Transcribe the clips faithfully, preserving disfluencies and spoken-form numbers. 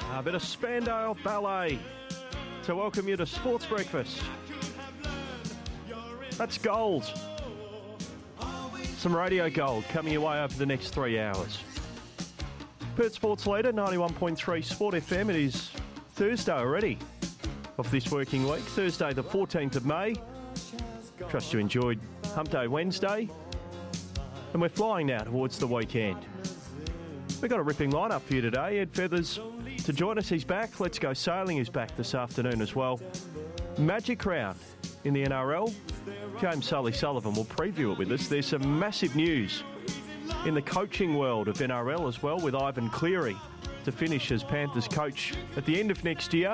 A bit of Spandau Ballet to welcome you to Sports Breakfast. That's gold. Some radio gold coming your way over the next three hours. Perth Sports Leader, ninety-one point three Sport F M. It is Thursday already of this working week. Thursday the fourteenth of May. Trust you enjoyed Hump Day Wednesday. And we're flying now towards the weekend. We've got a ripping lineup for you today. Ed Feathers to join us. He's back. Let's Go Sailing is back this afternoon as well. Magic Round in the N R L. James Sully Sullivan will preview it with us. There's some massive news in the coaching world of N R L as well, with Ivan Cleary to finish as Panthers coach at the end of next year.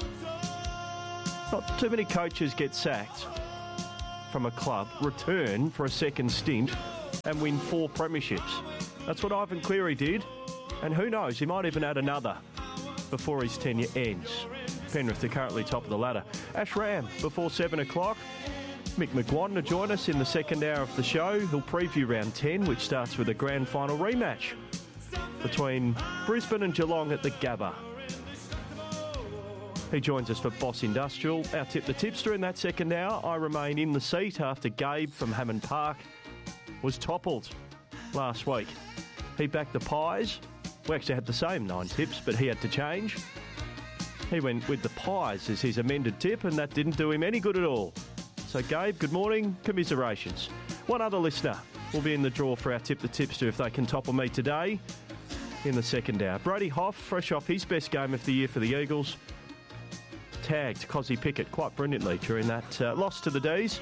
Not too many coaches get sacked from a club, return for a second stint and win four premierships. That's what Ivan Cleary did, and who knows, he might even add another before his tenure ends. Penrith are currently top of the ladder. Ash Ram before seven o'clock. Mick McGuan to join us in the second hour of the show. He'll preview round ten, which starts with a grand final rematch between Brisbane and Geelong at the Gabba. He joins us for Boss Industrial. Our Tip the Tipster in that second hour. I remain in the seat after Gabe from Hammond Park was toppled last week. He backed the Pies. We actually had the same nine tips, but he had to change. He went with the Pies as his amended tip, and that didn't do him any good at all. So, Gabe, good morning. Commiserations. One other listener will be in the draw for our Tip the Tipster if they can topple me today in the second hour. Brody Hoff, fresh off his best game of the year for the Eagles, tagged Cozzy Pickett quite brilliantly during that uh, loss to the D's.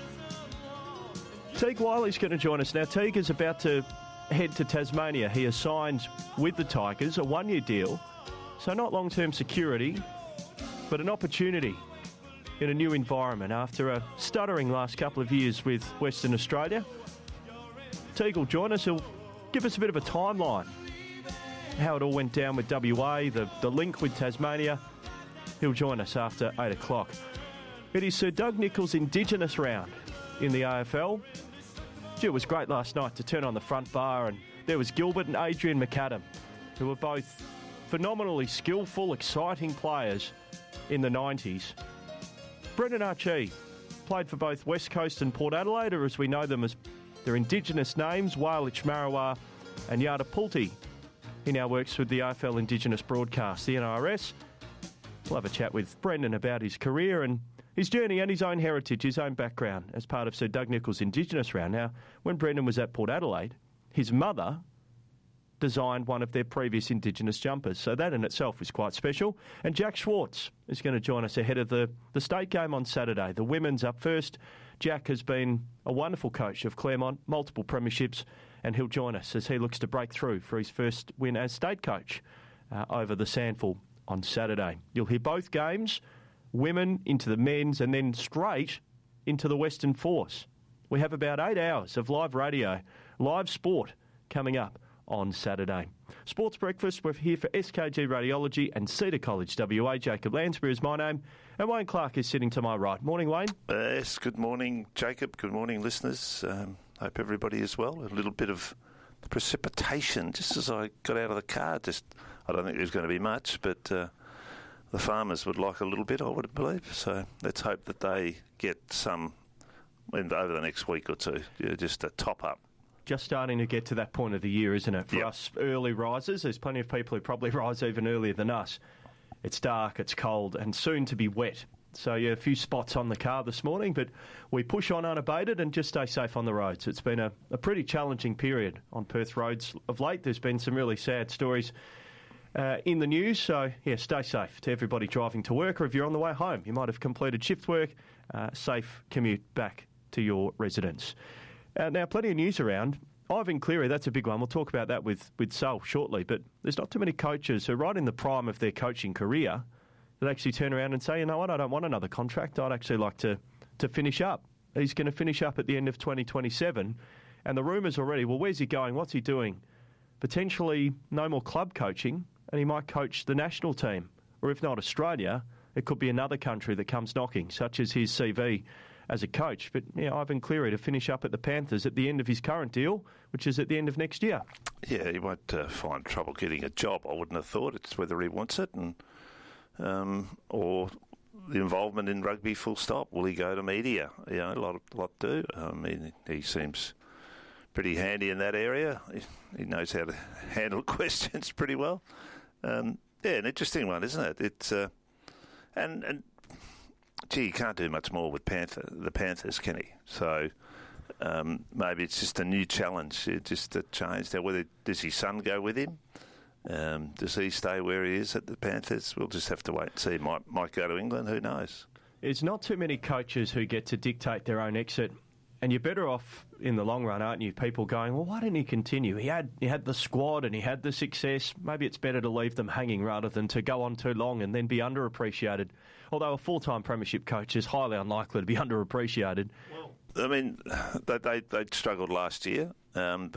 Teague Wiley's going to join us now. Teague is about to head to Tasmania. He has signed with the Tigers a one-year deal, so not long-term security, but an opportunity in a new environment after a stuttering last couple of years with Western Australia. Teague will join us. He'll give us a bit of a timeline, how it all went down with W A, the, the link with Tasmania. He'll join us after eight o'clock. It is Sir Doug Nicholls' Indigenous round in the A F L. Gee, it was great last night to turn on the front bar, and there was Gilbert and Adrian McAdam, who were both phenomenally skillful, exciting players in the nineties. Brendan Archie played for both West Coast and Port Adelaide, or as we know them as their Indigenous names, Walich Marawa and Yada Pulti. He now works with the A F L Indigenous Broadcast, the N R S. We'll have a chat with Brendan about his career and his journey and his own heritage, his own background as part of Sir Doug Nicholls' Indigenous round. Now, when Brendan was at Port Adelaide, his mother designed one of their previous Indigenous jumpers, so that in itself was quite special. And Jack Schwartz is going to join us ahead of the, the state game on Saturday. The women's up first. Jack has been a wonderful coach of Claremont, multiple premierships, and he'll join us as he looks to break through for his first win as state coach uh, over the Sandful on Saturday. You'll hear both games, women into the men's, and then straight into the Western Force. We have about eight hours of live radio, live sport coming up on Saturday. Sports Breakfast, we're here for S K G Radiology and Cedar College W A. Jacob Lansbury is my name, and Wayne Clark is sitting to my right. Morning, Wayne. Uh, yes, good morning, Jacob. Good morning, listeners. Um, hope everybody is well. A little bit of precipitation just as I got out of the car. Just, I don't think there's going to be much, but uh, the farmers would like a little bit, I would believe. So let's hope that they get some in, over the next week or two, yeah, just a top up. Just starting to get to that point of the year, isn't it? For yep. us early risers, there's plenty of people who probably rise even earlier than us. It's dark, it's cold, and soon to be wet. So, yeah, a few spots on the car this morning, but we push on unabated and just stay safe on the roads. It's been a, a pretty challenging period on Perth roads of late. There's been some really sad stories uh, in the news, so, yeah, stay safe to everybody driving to work, or if you're on the way home, you might have completed shift work, uh, safe commute back to your residence. Uh, now, plenty of news around. Ivan Cleary, that's a big one. We'll talk about that with, with Sal shortly, but there's not too many coaches who are right in the prime of their coaching career that actually turn around and say, you know what, I don't want another contract. I'd actually like to, to finish up. He's going to finish up at the end of twenty twenty-seven, and the rumours already, well, where's he going? What's he doing? Potentially no more club coaching, and he might coach the national team, or if not Australia, it could be another country that comes knocking, such as his C V as a coach. But yeah, Ivan Cleary to finish up at the Panthers at the end of his current deal, which is at the end of next year. Yeah, he won't uh, find trouble getting a job, I wouldn't have thought. It's whether he wants it and um, or the involvement in rugby full stop. Will he go to media? You know, a lot, a lot do. I mean, he seems pretty handy in that area. He, he knows how to handle questions pretty well. Um, yeah, an interesting one, isn't it? It's uh, and and gee, you can't do much more with Panther, the Panthers, can he? So um, maybe it's just a new challenge, it just a change. Now, whether does his son go with him? Um, does he stay where he is at the Panthers? We'll just have to wait and see. Might might go to England. Who knows? It's not too many coaches who get to dictate their own exit. And you're better off in the long run, aren't you? People going, well, why didn't he continue? He had he had the squad and he had the success. Maybe it's better to leave them hanging rather than to go on too long and then be underappreciated. Although a full-time premiership coach is highly unlikely to be underappreciated. Well, I mean, they, they, they struggled last year. Um,